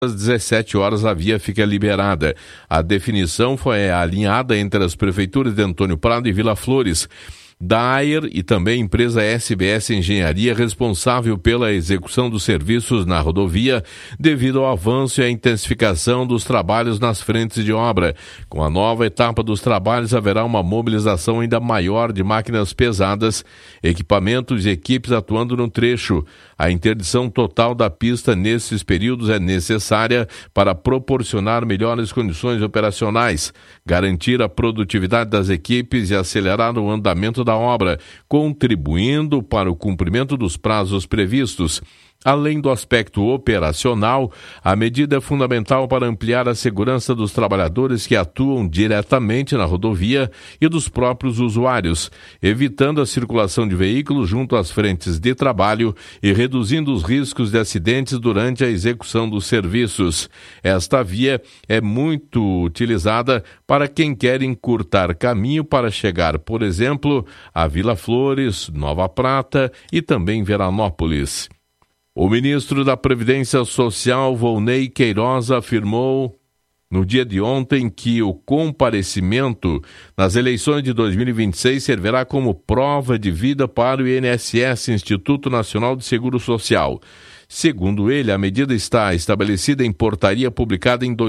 Às 17 horas a via fica liberada. A definição foi alinhada entre as prefeituras de Antônio Prado e Vila Flores. Dyer e também a empresa SBS Engenharia, responsável pela execução dos serviços na rodovia, devido ao avanço e à intensificação dos trabalhos nas frentes de obra. Com a nova etapa dos trabalhos, haverá uma mobilização ainda maior de máquinas pesadas, equipamentos e equipes atuando no trecho. A interdição total da pista nesses períodos é necessária para proporcionar melhores condições operacionais, garantir a produtividade das equipes e acelerar o andamento da obra, contribuindo para o cumprimento dos prazos previstos. Além do aspecto operacional, a medida é fundamental para ampliar a segurança dos trabalhadores que atuam diretamente na rodovia e dos próprios usuários, evitando a circulação de veículos junto às frentes de trabalho e reduzindo os riscos de acidentes durante a execução dos serviços. Esta via é muito utilizada para quem quer encurtar caminho para chegar, por exemplo, a Vila Flores, Nova Prata e também Veranópolis. O ministro da Previdência Social, Volney Queiroz, afirmou no dia de ontem que o comparecimento nas eleições de 2026 servirá como prova de vida para o INSS, Instituto Nacional de Seguro Social. Segundo ele, a medida está estabelecida em portaria publicada em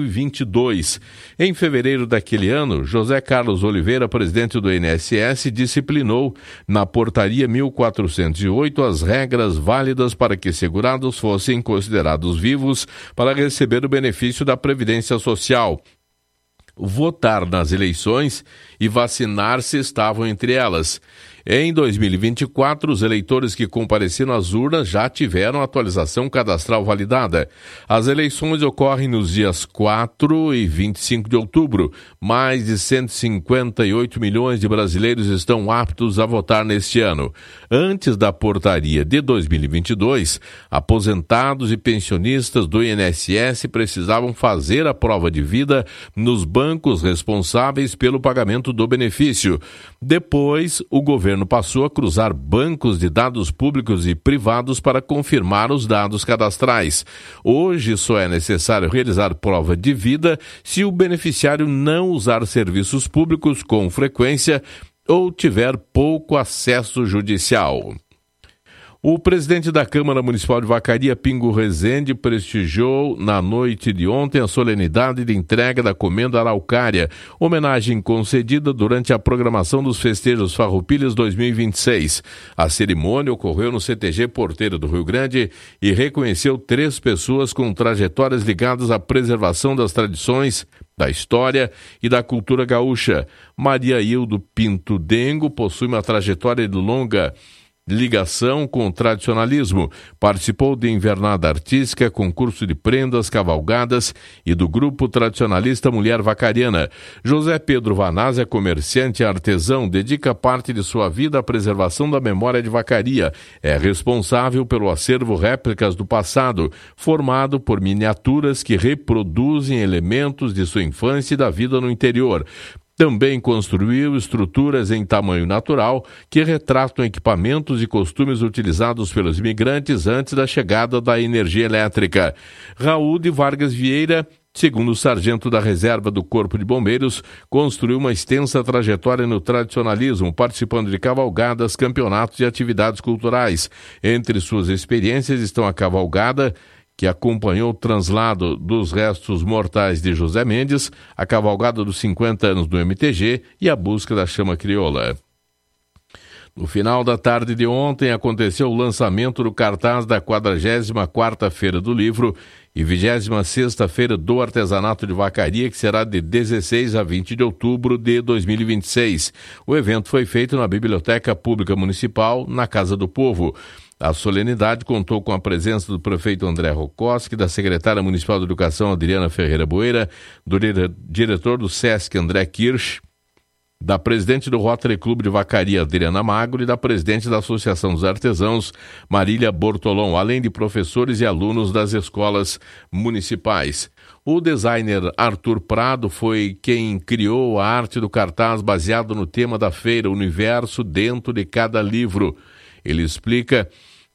2022. Em fevereiro daquele ano, José Carlos Oliveira, presidente do INSS, disciplinou na portaria 1408 as regras válidas para que segurados fossem considerados vivos para receber o benefício da Previdência Social. Votar nas eleições e vacinar-se estavam entre elas. Em 2024, os eleitores que compareceram às urnas já tiveram atualização cadastral validada. As eleições ocorrem nos dias 4 e 25 de outubro. Mais de 158 milhões de brasileiros estão aptos a votar neste ano. Antes da portaria de 2022, aposentados e pensionistas do INSS precisavam fazer a prova de vida nos bancos responsáveis pelo pagamento do benefício. Depois, o governo passou a cruzar bancos de dados públicos e privados para confirmar os dados cadastrais. Hoje só é necessário realizar prova de vida se o beneficiário não usar serviços públicos com frequência ou tiver pouco acesso judicial. O presidente da Câmara Municipal de Vacaria, Pingo Rezende, prestigiou na noite de ontem a solenidade de entrega da Comenda Araucária, homenagem concedida durante a programação dos festejos Farroupilhas 2026. A cerimônia ocorreu no CTG Porteiro do Rio Grande e reconheceu 3 pessoas com trajetórias ligadas à preservação das tradições, da história e da cultura gaúcha. Maria Hildo Pinto Dengo possui uma trajetória de longa ligação com o tradicionalismo. Participou de invernada artística, concurso de prendas, cavalgadas e do grupo tradicionalista Mulher Vacariana. José Pedro Vanaz é comerciante e artesão, dedica parte de sua vida à preservação da memória de Vacaria. É responsável pelo acervo Réplicas do Passado, formado por miniaturas que reproduzem elementos de sua infância e da vida no interior. Também construiu estruturas em tamanho natural que retratam equipamentos e costumes utilizados pelos imigrantes antes da chegada da energia elétrica. Raul de Vargas Vieira, segundo sargento da reserva do Corpo de Bombeiros, construiu uma extensa trajetória no tradicionalismo, participando de cavalgadas, campeonatos e atividades culturais. Entre suas experiências estão a cavalgada, que acompanhou o translado dos restos mortais de José Mendes, a cavalgada dos 50 anos do MTG e a busca da chama crioula. No final da tarde de ontem, aconteceu o lançamento do cartaz da 44ª Feira do Livro e 26ª Feira do Artesanato de Vacaria, que será de 16 a 20 de outubro de 2026. O evento foi feito na Biblioteca Pública Municipal, na Casa do Povo. A solenidade contou com a presença do prefeito André Rokoski, da secretária municipal de Educação Adriana Ferreira Boeira, do diretor do SESC André Kirsch, da presidente do Rotary Clube de Vacaria Adriana Magro e da presidente da Associação dos Artesãos Marília Bortolom, além de professores e alunos das escolas municipais. O designer Arthur Prado foi quem criou a arte do cartaz baseado no tema da feira, Universo dentro de cada livro. Ele explica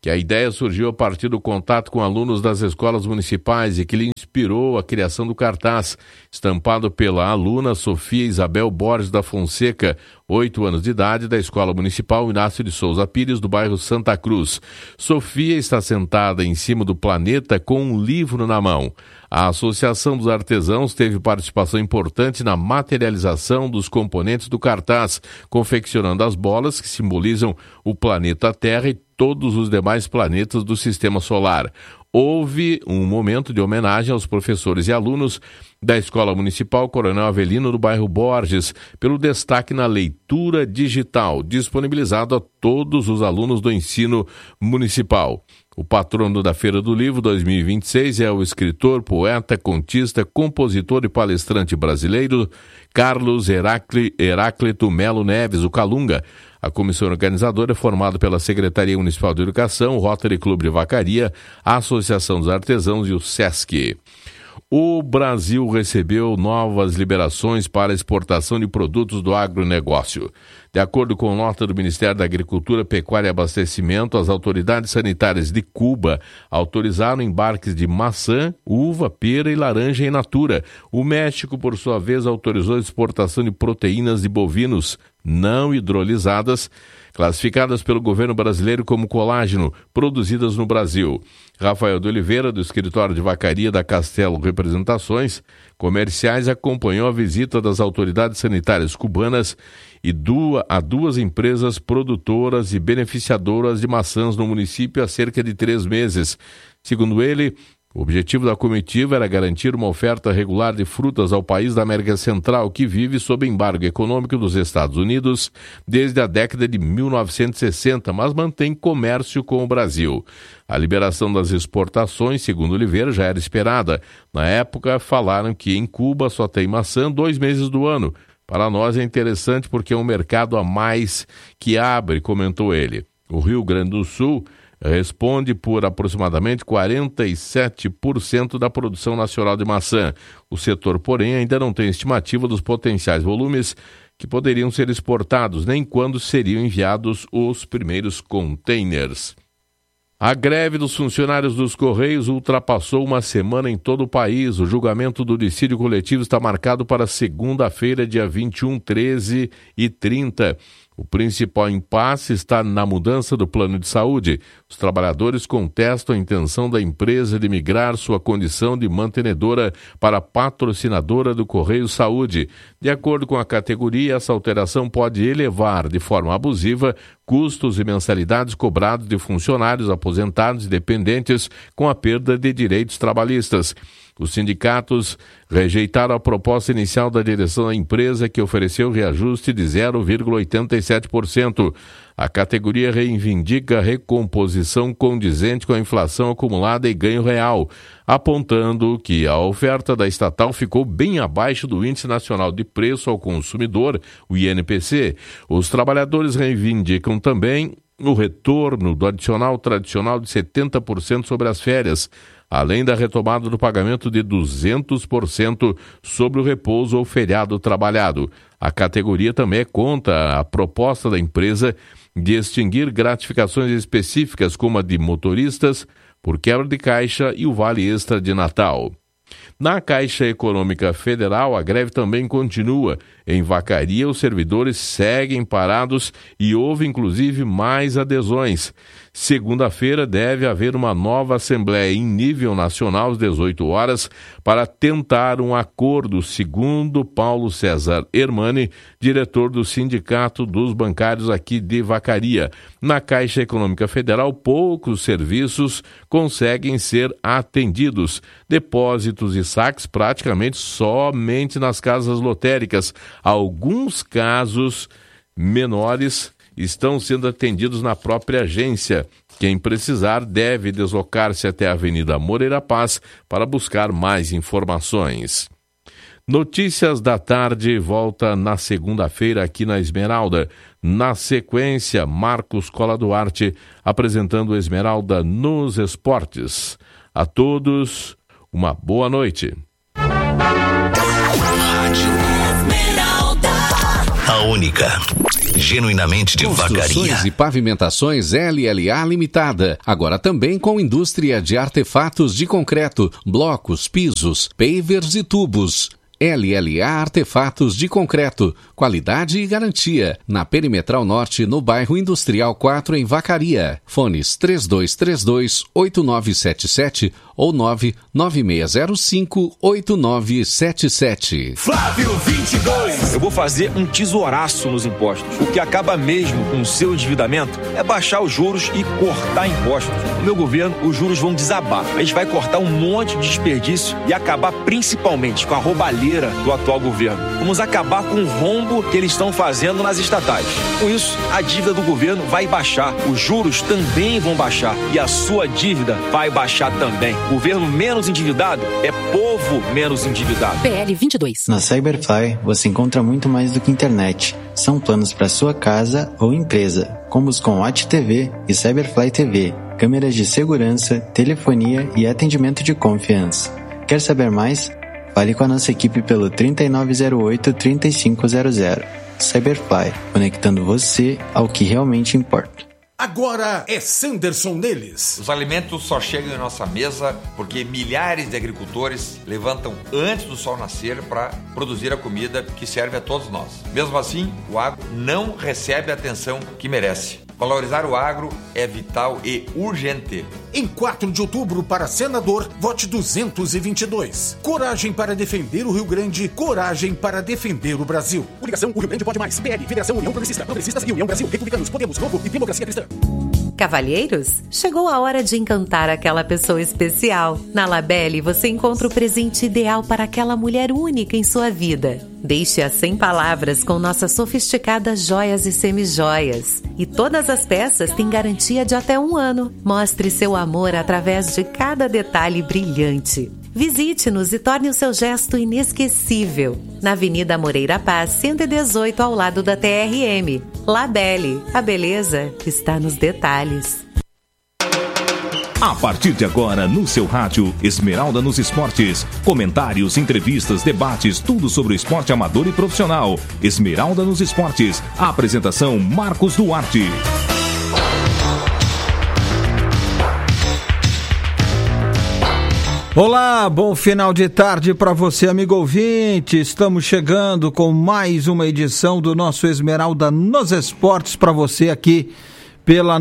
que a ideia surgiu a partir do contato com alunos das escolas municipais e que lhe inspirou a criação do cartaz, estampado pela aluna Sofia Isabel Borges da Fonseca, 8 anos de idade, da Escola Municipal Inácio de Souza Pires, do bairro Santa Cruz. Sofia está sentada em cima do planeta com um livro na mão. A Associação dos Artesãos teve participação importante na materialização dos componentes do cartaz, confeccionando as bolas que simbolizam o planeta Terra e todos os demais planetas do Sistema Solar. Houve um momento de homenagem aos professores e alunos da Escola Municipal Coronel Avelino, do bairro Borges, pelo destaque na leitura digital, disponibilizado a todos os alunos do ensino municipal. O patrono da Feira do Livro 2026 é o escritor, poeta, contista, compositor e palestrante brasileiro Carlos Heráclito Melo Neves, o Calunga. A comissão organizadora é formada pela Secretaria Municipal de Educação, o Rotary Clube de Vacaria, a Associação dos Artesãos e o SESC. O Brasil recebeu novas liberações para exportação de produtos do agronegócio. De acordo com nota do Ministério da Agricultura, Pecuária e Abastecimento, as autoridades sanitárias de Cuba autorizaram embarques de maçã, uva, pera e laranja in natura. O México, por sua vez, autorizou a exportação de proteínas de bovinos não hidrolisadas, classificadas pelo governo brasileiro como colágeno, produzidas no Brasil. Rafael de Oliveira, do escritório de vacaria da Castelo Representações Comerciais, acompanhou a visita das autoridades sanitárias cubanas a duas empresas produtoras e beneficiadoras de maçãs no município há cerca de 3 meses. Segundo ele, o objetivo da comitiva era garantir uma oferta regular de frutas ao país da América Central, que vive sob embargo econômico dos Estados Unidos desde a década de 1960, mas mantém comércio com o Brasil. A liberação das exportações, segundo Oliveira, já era esperada. Na época, falaram que em Cuba só tem maçã 2 meses do ano. Para nós é interessante porque é um mercado a mais que abre, comentou ele. O Rio Grande do Sul responde por aproximadamente 47% da produção nacional de maçã. O setor, porém, ainda não tem estimativa dos potenciais volumes que poderiam ser exportados, nem quando seriam enviados os primeiros containers. A greve dos funcionários dos Correios ultrapassou uma semana em todo o país. O julgamento do dissídio coletivo está marcado para segunda-feira, dia 21, 13 e 30. O principal impasse está na mudança do plano de saúde. Os trabalhadores contestam a intenção da empresa de migrar sua condição de mantenedora para patrocinadora do Correio Saúde. De acordo com a categoria, essa alteração pode elevar de forma abusiva custos e mensalidades cobrados de funcionários aposentados e dependentes com a perda de direitos trabalhistas. Os sindicatos rejeitaram a proposta inicial da direção da empresa, que ofereceu reajuste de 0,87%. A categoria reivindica recomposição condizente com a inflação acumulada e ganho real, apontando que a oferta da estatal ficou bem abaixo do Índice Nacional de Preço ao Consumidor, o INPC. Os trabalhadores reivindicam também o retorno do adicional tradicional de 70% sobre as férias, além da retomada do pagamento de 200% sobre o repouso ou feriado trabalhado. A categoria também é contra a proposta da empresa de extinguir gratificações específicas, como a de motoristas, por quebra de caixa e o Vale Extra de Natal. Na Caixa Econômica Federal, a greve também continua. Em Vacaria, os servidores seguem parados e houve, inclusive, mais adesões. Segunda-feira deve haver uma nova assembleia em nível nacional às 18 horas para tentar um acordo, segundo Paulo César Hermani, diretor do Sindicato dos Bancários aqui de Vacaria. Na Caixa Econômica Federal, poucos serviços conseguem ser atendidos. Depósitos e saques praticamente somente nas casas lotéricas. Alguns casos menores estão sendo atendidos na própria agência. Quem precisar deve deslocar-se até a Avenida Moreira Paz para buscar mais informações. Notícias da Tarde volta na segunda-feira aqui na Esmeralda. Na sequência, Marcos Cola Duarte apresentando Esmeralda nos Esportes. A todos, uma boa noite. A única. genuinamente de Vacaria. Construções e pavimentações LLA Limitada. Agora também com indústria de artefatos de concreto, blocos, pisos, pavers e tubos. LLA Artefatos de Concreto, qualidade e garantia. Na Perimetral Norte, no bairro Industrial 4, em Vacaria. Fones 3232-8977 ou 99605-8977. Flávio 22. Eu vou fazer um tesouraço nos impostos. O que acaba mesmo com o seu endividamento é baixar os juros e cortar impostos. No meu governo, os juros vão desabar. A gente vai cortar um monte de desperdício e acabar principalmente com a roubalheira do atual governo. Vamos acabar com o rombo que eles estão fazendo nas estatais. Com isso, a dívida do governo vai baixar, os juros também vão baixar e a sua dívida vai baixar também. Governo menos endividado é povo menos endividado. PL 22. Na Cyberfly, você encontra muito mais do que internet. São planos para sua casa ou empresa, combos com Watch TV e Cyberfly TV, câmeras de segurança, telefonia e atendimento de confiança. Quer saber mais? Fale com a nossa equipe pelo 3908-3500. Cyberfly, conectando você ao que realmente importa. Agora é Sanderson neles. Os alimentos só chegam em nossa mesa porque milhares de agricultores levantam antes do sol nascer para produzir a comida que serve a todos nós. Mesmo assim, o agro não recebe a atenção que merece. Valorizar o agro é vital e urgente. Em 4 de outubro, para senador, vote 222. Coragem para defender o Rio Grande, coragem para defender o Brasil. Coligação O Rio Grande Pode Mais. PL, Federação União Progressista, Progressistas e União Brasil. Republicanos, Podemos, Novo e Democracia Cristã. Cavalheiros, chegou a hora de encantar aquela pessoa especial. Na Labelle, você encontra o presente ideal para aquela mulher única em sua vida. Deixe-a sem palavras com nossas sofisticadas joias e semijoias. E todas as peças têm garantia de até 1 ano. Mostre seu amor através de cada detalhe brilhante. Visite-nos e torne o seu gesto inesquecível. Na Avenida Moreira Paz, 118, ao lado da TRM. Labelle, a beleza está nos detalhes. A partir de agora, no seu rádio, Esmeralda nos Esportes. Comentários, entrevistas, debates, tudo sobre o esporte amador e profissional. Esmeralda nos Esportes. A apresentação, Marcos Duarte. Olá, bom final de tarde para você, amigo ouvinte. Estamos chegando com mais uma edição do nosso Esmeralda nos Esportes para você aqui pela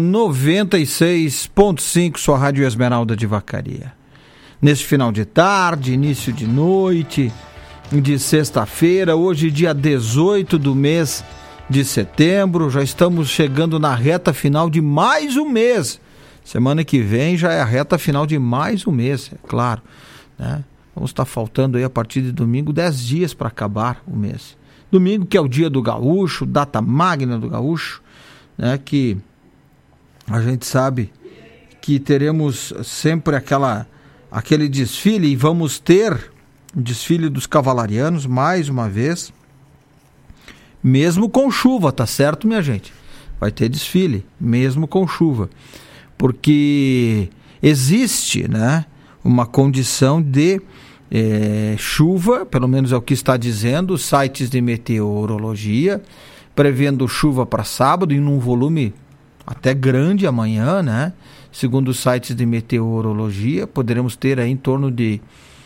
96.5, sua Rádio Esmeralda de Vacaria. Neste final de tarde, início de noite, de sexta-feira, hoje dia 18 do mês de setembro, já estamos chegando na reta final de mais um mês. Semana que vem já é a reta final de mais um mês, é claro, né? Vamos estar faltando aí a partir de domingo 10 dias para acabar o mês. Domingo que é o dia do gaúcho, data magna do gaúcho, né? Que a gente sabe que teremos sempre aquele desfile, e vamos ter o desfile dos cavalarianos mais uma vez, mesmo com chuva, tá certo, minha gente? Vai ter desfile, mesmo com chuva. Porque existe, né, uma condição de chuva, pelo menos é o que está dizendo os sites de meteorologia, prevendo chuva para sábado e num volume até grande amanhã, né? Segundo os sites de meteorologia, poderemos ter aí em torno de,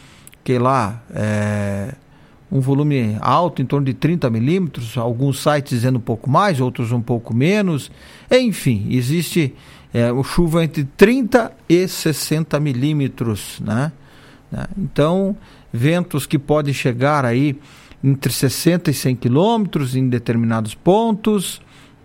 um volume alto, em torno de 30 milímetros, alguns sites dizendo um pouco mais, outros um pouco menos, enfim, existe chuva entre 30 e 60 milímetros, né? Então, ventos que podem chegar aí entre 60 e 100 quilômetros em determinados pontos.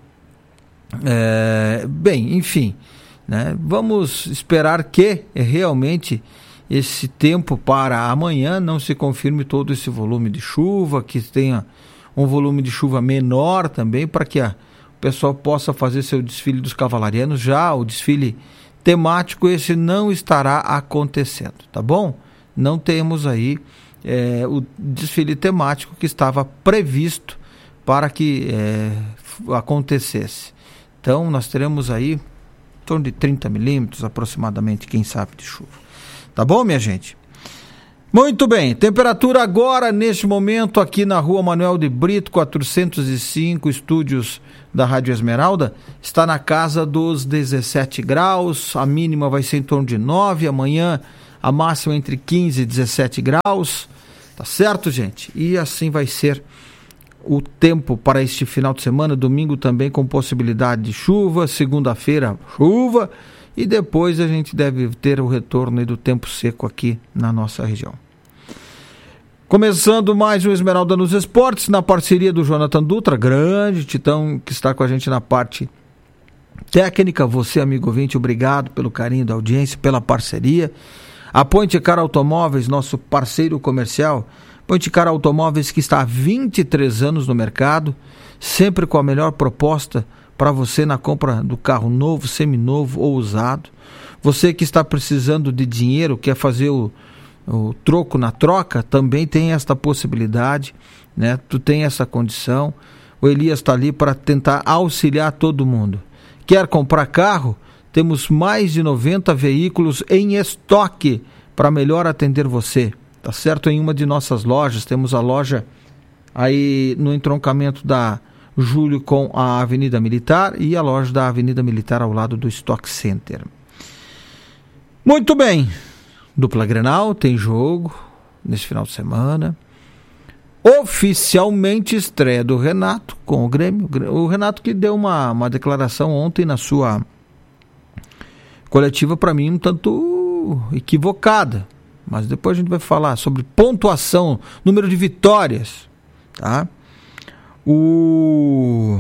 Enfim, né? Vamos esperar que realmente esse tempo para amanhã não se confirme todo esse volume de chuva, que tenha um volume de chuva menor também, para que o pessoal possa fazer seu desfile dos cavalarianos. Já o desfile temático, esse não estará acontecendo, tá bom? Não temos aí o desfile temático que estava previsto para que acontecesse. Então nós teremos aí em torno de 30 milímetros aproximadamente, quem sabe, de chuva. Tá bom, minha gente? Muito bem, temperatura agora, neste momento, aqui na rua Manuel de Brito, 405, estúdios da Rádio Esmeralda, está na casa dos 17 graus, a mínima vai ser em torno de 9, amanhã a máxima entre 15 e 17 graus, tá certo, gente? E assim vai ser o tempo para este final de semana, domingo também com possibilidade de chuva, segunda-feira chuva, e depois a gente deve ter o retorno do tempo seco aqui na nossa região. Começando mais um Esmeralda nos Esportes, na parceria do Jonathan Dutra, grande titão que está com a gente na parte técnica. Você, amigo ouvinte, obrigado pelo carinho da audiência, pela parceria. A Ponte Car Automóveis, nosso parceiro comercial. Ponte Car Automóveis, que está há 23 anos no mercado, sempre com a melhor proposta para você na compra do carro novo, seminovo ou usado. Você que está precisando de dinheiro, quer fazer o troco na troca, também tem esta possibilidade, né? Tu tem essa condição. O Elias está ali para tentar auxiliar todo mundo. Quer comprar carro? Temos mais de 90 veículos em estoque para melhor atender você. Tá certo? Em uma de nossas lojas, temos a loja aí no entroncamento da Júlio com a Avenida Militar e a loja da Avenida Militar ao lado do Stock Center. Muito bem, dupla Grenal, tem jogo nesse final de semana. Oficialmente estreia do Renato com o Grêmio. O Renato que deu uma declaração ontem na sua coletiva, para mim um tanto equivocada, mas depois a gente vai falar sobre pontuação, número de vitórias, tá? O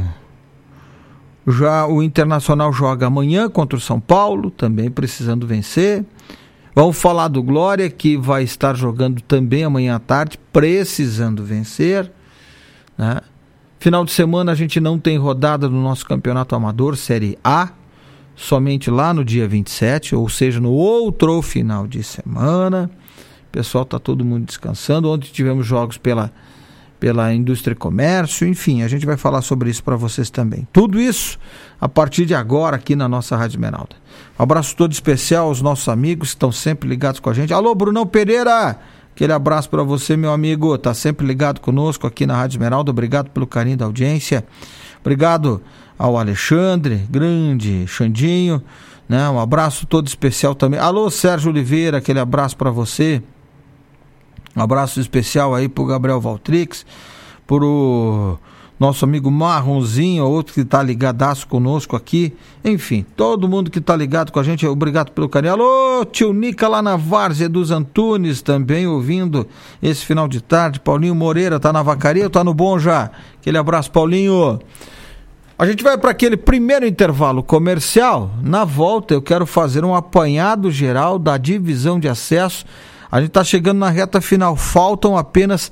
Internacional joga amanhã contra o São Paulo, também precisando vencer. Vamos falar do Glória, que vai estar jogando também amanhã à tarde, precisando vencer, né? Final de semana a gente não tem rodada no nosso campeonato amador, Série A, somente lá no dia 27, ou seja, no outro final de semana. O pessoal está todo mundo descansando. Ontem tivemos jogos pela Indústria e Comércio, enfim, a gente vai falar sobre isso para vocês também. Tudo isso a partir de agora aqui na nossa Rádio Esmeralda. Um abraço todo especial aos nossos amigos que estão sempre ligados com a gente. Alô, Brunão Pereira, aquele abraço para você, meu amigo, tá sempre ligado conosco aqui na Rádio Esmeralda. Obrigado pelo carinho da audiência. Obrigado ao Alexandre, grande Xandinho, né? Um abraço todo especial também. Alô, Sérgio Oliveira, aquele abraço para você. Um abraço especial aí pro Gabriel Valtrix, pro nosso amigo Marronzinho, outro que tá ligadaço conosco aqui. Enfim, todo mundo que tá ligado com a gente, obrigado pelo carinho. Alô, tio Nica lá na Várzea dos Antunes, também ouvindo esse final de tarde. Paulinho Moreira, tá na vacaria ou tá no bom já? Aquele abraço, Paulinho. A gente vai para aquele primeiro intervalo comercial. Na volta eu quero fazer um apanhado geral da divisão de acesso. A gente está chegando na reta final, faltam apenas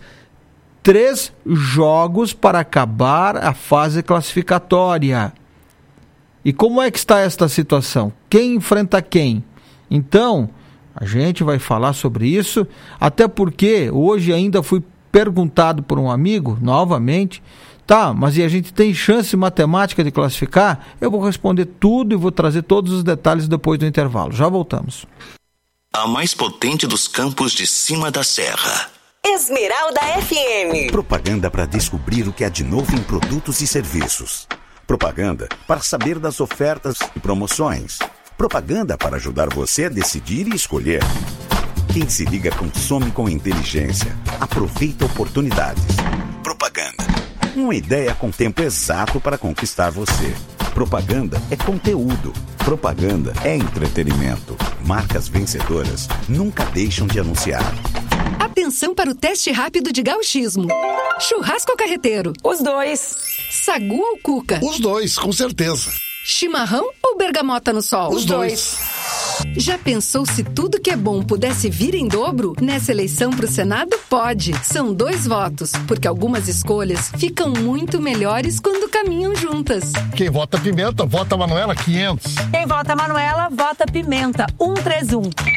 3 jogos para acabar a fase classificatória. E como é que está esta situação? Quem enfrenta quem? Então, a gente vai falar sobre isso, até porque hoje ainda fui perguntado por um amigo, novamente, tá, mas e a gente tem chance matemática de classificar? Eu vou responder tudo e vou trazer todos os detalhes depois do intervalo. Já voltamos. A mais potente dos campos de cima da serra. Esmeralda FM. Propaganda para descobrir o que há de novo em produtos e serviços. Propaganda para saber das ofertas e promoções. Propaganda para ajudar você a decidir e escolher. Quem se liga consome com inteligência. Aproveita oportunidades. Propaganda. Uma ideia com tempo exato para conquistar você. Propaganda é conteúdo. Propaganda é entretenimento. Marcas vencedoras nunca deixam de anunciar. Atenção para o teste rápido de gauchismo. Churrasco ou carreteiro? Os dois. Sagu ou cuca? Os dois, com certeza. Chimarrão ou bergamota no sol? Os dois. Já pensou se tudo que é bom pudesse vir em dobro? Nessa eleição para o Senado, pode. São 2 votos, porque algumas escolhas ficam muito melhores quando caminham juntas. Quem vota Pimenta, vota Manuela 500. Quem vota Manuela, vota Pimenta 131.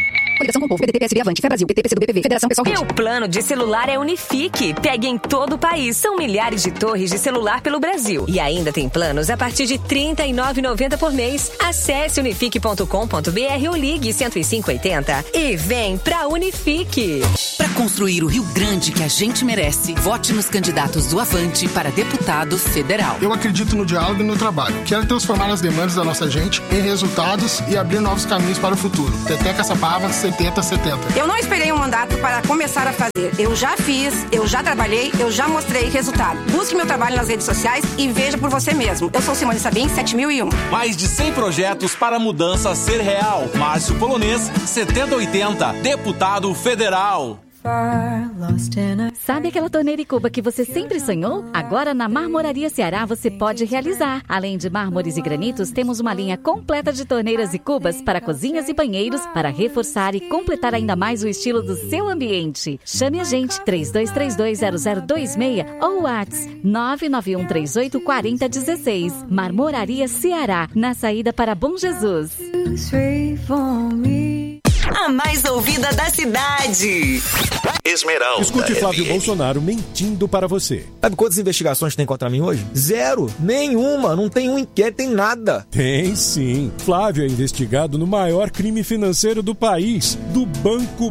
Coligação com o Povo, PDT, PSB, Avante, Fé Brasil, PT, PCdoB, PV, Federação Pessoal. Meu plano de celular é Unifique. Pegue em todo o país. São milhares de torres de celular pelo Brasil. E ainda tem planos a partir de R$ 39,90 por mês. Acesse unifique.com.br ou ligue 10580 e vem pra Unifique. Para construir o Rio Grande que a gente merece, vote nos candidatos do Avante para deputado federal. Eu acredito no diálogo e no trabalho. Quero transformar as demandas da nossa gente em resultados e abrir novos caminhos para o futuro. Teteca Caçapava, 70-70. Eu não esperei um mandato para começar a fazer. Eu já fiz, eu já trabalhei, eu já mostrei resultado. Busque meu trabalho nas redes sociais e veja por você mesmo. Eu sou Simone Sabim, 7001. Mais de 100 projetos para a mudança ser real. Márcio Polonês, 7080, deputado federal. Sabe aquela torneira e cuba que você sempre sonhou? Agora na Marmoraria Ceará você pode realizar. Além de mármores e granitos, temos uma linha completa de torneiras e cubas para cozinhas e banheiros para reforçar e completar ainda mais o estilo do seu ambiente. Chame a gente 32320026 ou WhatsApp 991384016. Marmoraria Ceará, na saída para Bom Jesus. A mais ouvida da cidade. Esmeralda. Escute Flávio Bolsonaro mentindo para você. Sabe quantas investigações tem contra mim hoje? Zero. Nenhuma. Não tem um inquérito, tem nada. Tem sim. Flávio é investigado no maior crime financeiro do país, do Banco